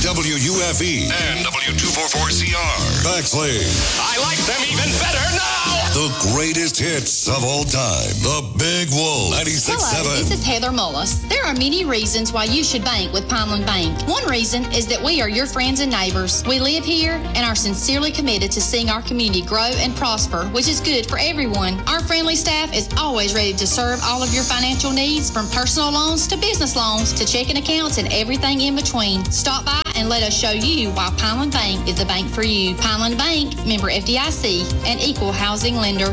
WUFE and W244CR. Bexley. I like them even better now. The greatest hits of all time. The Big Wolf. 96.7. Hello, this is Heather Mullis. There are many reasons why you should bank with Pineland Bank. One reason is that we are your friends and neighbors. We live here and are sincerely committed to seeing our community grow and prosper, which is good for everyone. Our friendly staff is always ready to serve all of your financial needs, from personal loans to business loans to checking accounts and everything in between. Stop by and let us show you why Pineland Bank is the bank for you. Pineland Bank, member FDIC, and equal housing lender.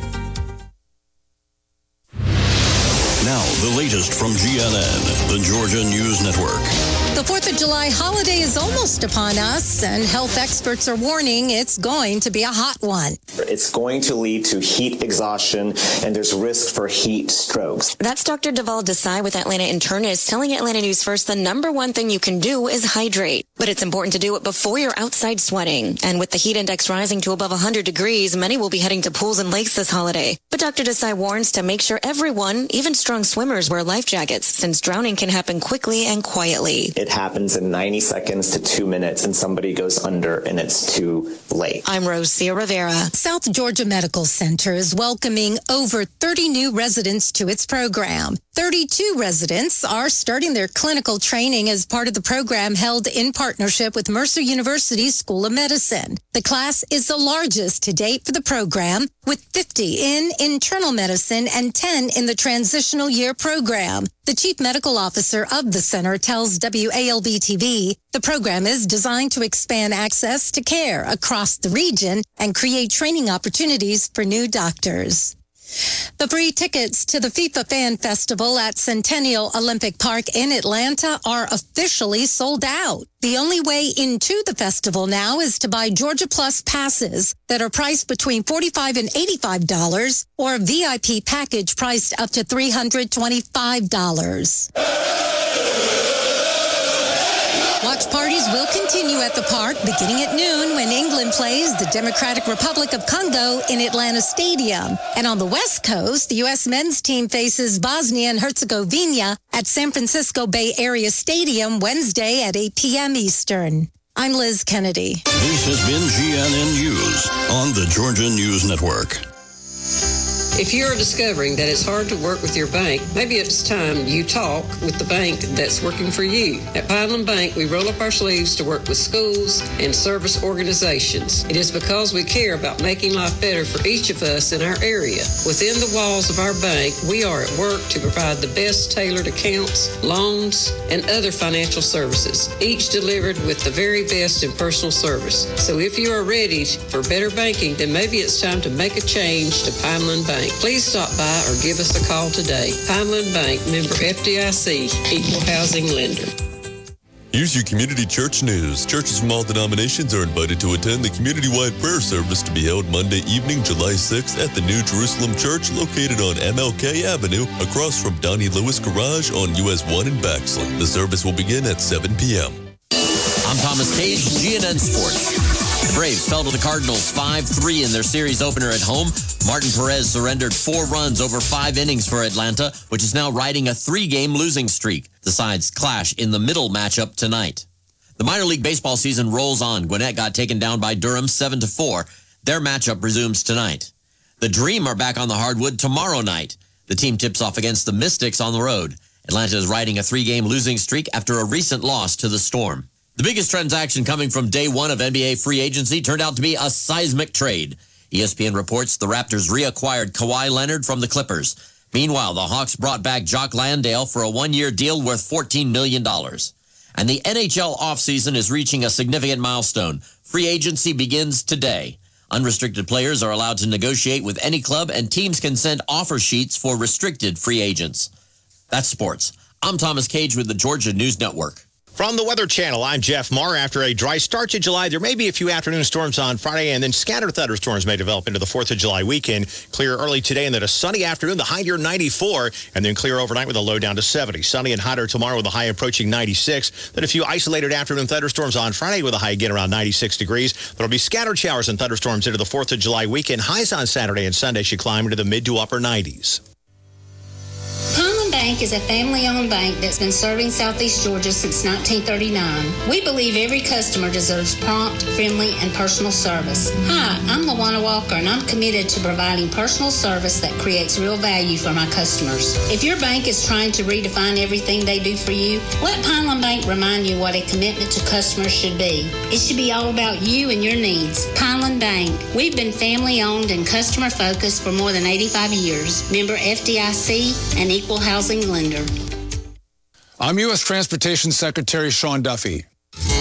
Now, the latest from GNN, the Georgia News Network. The 4th of July holiday is almost upon us, and health experts are warning it's going to be a hot one. It's going to lead to heat exhaustion, and there's risk for heat strokes. That's Dr. Deval Desai with Atlanta Internist telling Atlanta News First the number one thing you can do is hydrate. But it's important to do it before you're outside sweating. And with the heat index rising to above 100 degrees, many will be heading to pools and lakes this holiday. But Dr. Desai warns to make sure everyone, even strong swimmers, wear life jackets, since drowning can happen quickly and quietly. It happens in 90 seconds to 2 minutes, and somebody goes under, and it's too late. I'm Rosia Rivera. South Georgia Medical Center is welcoming over 30 new residents to its program. 32 residents are starting their clinical training as part of the program held in partnership with Mercer University School of Medicine. The class is the largest to date for the program, with 50 in internal medicine and 10 in the transitional year program. The chief medical officer of the center tells WALB-TV the program is designed to expand access to care across the region and create training opportunities for new doctors. The free tickets to the FIFA Fan Festival at Centennial Olympic Park in Atlanta are officially sold out. The only way into the festival now is to buy Georgia Plus passes that are priced between $45 and $85, or a VIP package priced up to $325. Watch parties will continue at the park beginning at noon when England plays the Democratic Republic of Congo in Atlanta Stadium. And on the West Coast, the U.S. men's team faces Bosnia and Herzegovina at San Francisco Bay Area Stadium Wednesday at 8 p.m. Eastern. I'm Liz Kennedy. This has been GNN News on the Georgia News Network. If you're discovering that it's hard to work with your bank, maybe it's time you talk with the bank that's working for you. At Pineland Bank, we roll up our sleeves to work with schools and service organizations. It is because we care about making life better for each of us in our area. Within the walls of our bank, we are at work to provide the best tailored accounts, loans, and other financial services, each delivered with the very best in personal service. So if you are ready for better banking, then maybe it's time to make a change to Pineland Bank. Please stop by or give us a call today. Pineland Bank, member FDIC, equal housing lender. Here's your community church news. Churches from all denominations are invited to attend the community-wide prayer service to be held Monday evening, July 6th at the New Jerusalem Church located on MLK Avenue across from Donnie Lewis Garage on US 1 in Baxley. The service will begin at 7 p.m. I'm Thomas Cage, GNN Sports. The Braves fell to the Cardinals 5-3 in their series opener at home. Martin Perez surrendered 4 runs over 5 innings for Atlanta, which is now riding a 3-game losing streak. The sides clash in the middle matchup tonight. The minor league baseball season rolls on. Gwinnett got taken down by Durham 7-4. Their matchup resumes tonight. The Dream are back on the hardwood tomorrow night. The team tips off against the Mystics on the road. Atlanta is riding a 3-game losing streak after a recent loss to the Storm. The biggest transaction coming from day one of NBA free agency turned out to be a seismic trade. ESPN reports the Raptors reacquired Kawhi Leonard from the Clippers. Meanwhile, the Hawks brought back Jock Landale for a 1-year deal worth $14 million. And the NHL offseason is reaching a significant milestone. Free agency begins today. Unrestricted players are allowed to negotiate with any club, and teams can send offer sheets for restricted free agents. That's sports. I'm Thomas Cage with the Georgia News Network. From the Weather Channel, I'm Jeff Marr. After a dry start to July, there may be a few afternoon storms on Friday, and then scattered thunderstorms may develop into the 4th of July weekend. Clear early today, and then a sunny afternoon, the high near 94, and then clear overnight with a low down to 70. Sunny and hotter tomorrow with a high approaching 96. Then a few isolated afternoon thunderstorms on Friday with a high again around 96 degrees. There will be scattered showers and thunderstorms into the 4th of July weekend. Highs on Saturday and Sunday should climb into the mid to upper 90s. Pineland Bank Bank is a family-owned bank that's been serving Southeast Georgia since 1939. We believe every customer deserves prompt, friendly, and personal service. Hi, I'm LaWanna Walker, and I'm committed to providing personal service that creates real value for my customers. If your bank is trying to redefine everything they do for you, let Pineland Bank remind you what a commitment to customers should be. It should be all about you and your needs. Pineland Bank. We've been family-owned and customer-focused for more than 85 years. Member FDIC and equal housing lender. I'm U.S. Transportation Secretary Sean Duffy.